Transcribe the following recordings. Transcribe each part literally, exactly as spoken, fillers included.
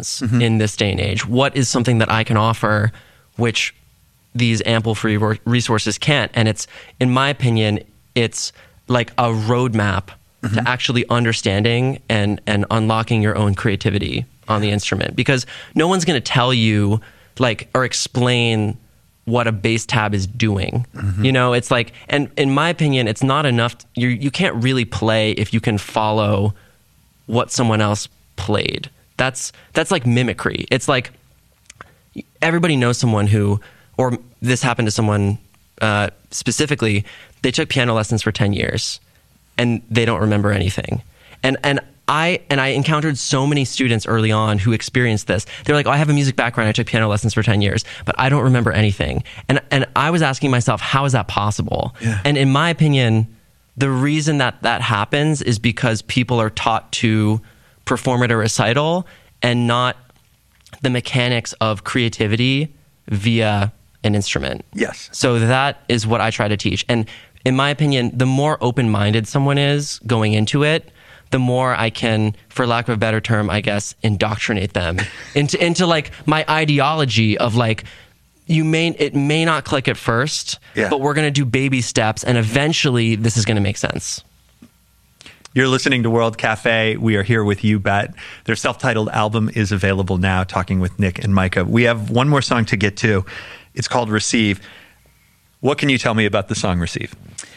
musicians mm-hmm. in this day and age? What is something that I can offer which these ample free resources can't? And it's, in my opinion, it's like a roadmap mm-hmm. to actually understanding and, and unlocking your own creativity on the instrument. Because no one's going to tell you like or explain what a bass tab is doing. Mm-hmm. You know, it's like, and in my opinion, it's not enough. You you can't really play if you can follow what someone else played. That's that's like mimicry. It's like everybody knows someone who, or this happened to someone uh, specifically. They took piano lessons for ten years, and they don't remember anything. And and I and I encountered so many students early on who experienced this. They're like, oh, I have a music background. I took piano lessons for ten years, but I don't remember anything. And and I was asking myself, how is that possible? Yeah. And in my opinion, the reason that that happens is because people are taught to perform at a recital and not the mechanics of creativity via an instrument. Yes. So that is what I try to teach. And in my opinion, the more open-minded someone is going into it, the more I can, for lack of a better term, I guess, indoctrinate them into into like my ideology of like, you may it may not click at first, yeah. but we're going to do baby steps, and eventually this is going to make sense. You're listening to World Cafe. We are here with U-Bet. Their self-titled album is available now, talking with Nick and Micah. We have one more song to get to. It's called Receive. What can you tell me about the song Receive?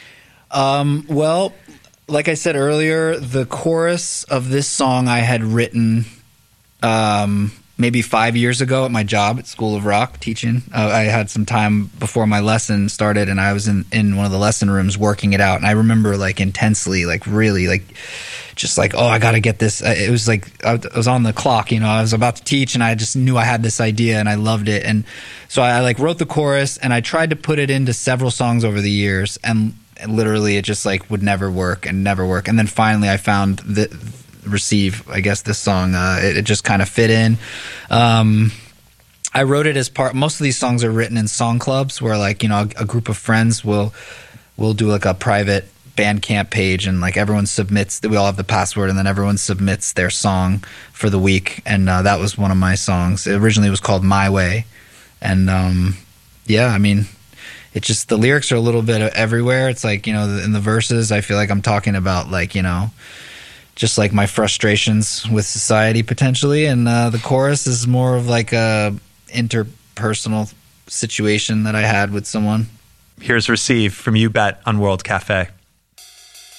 Um, well... Like I said earlier, the chorus of this song I had written um, maybe five years ago at my job at School of Rock teaching. Uh, I had some time before my lesson started, and I was in, in one of the lesson rooms working it out. And I remember like intensely, like really, like just like, oh, I got to get this. It was like I was on the clock, you know, I was about to teach, and I just knew I had this idea, and I loved it. And so I like wrote the chorus, and I tried to put it into several songs over the years, and And literally, it just like would never work and never work. And then finally, I found the Receive. I guess this song, uh, it, it just kind of fit in. Um, I wrote it as part. Most of these songs are written in song clubs, where like you know a, a group of friends will will do like a private Bandcamp page, and like everyone submits. We all have the password, and then everyone submits their song for the week. And uh, that was one of my songs. It originally was called My Way, and um, yeah, I mean. It's just the lyrics are a little bit everywhere. It's like, you know, in the verses, I feel like I'm talking about like, you know, just like my frustrations with society potentially. And uh, the chorus is more of like a interpersonal situation that I had with someone. Here's Receive from U-Bet on World Cafe.